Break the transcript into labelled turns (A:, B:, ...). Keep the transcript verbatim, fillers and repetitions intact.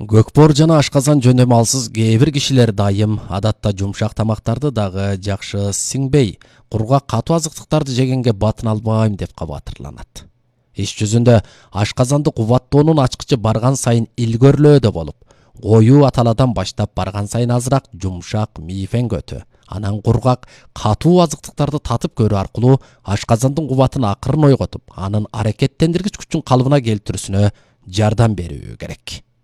A: Көкбор жана ашказан жөндөмү алсыз кээ бир кишилер дайым адатта жумшак тамактарды дагы жакшы сиңбей, кургак катуу азыктыктарды жегенге батын албайм деп кабатырланат. Иш жүзүндө ашказанды кубаттоонун ачкычы барган сайын илгөрлөөдө болуп, коюу аталадан баштап барган сайын азыраак жумшак мийфеңгөтө, анан кургак катуу азыктыктарды татып көрүү аркылуу ашказандын кубатын акырын ойготуп, анын аракеттендиргич күчүн калыбына келтирүүсүнө жардам берүү керек.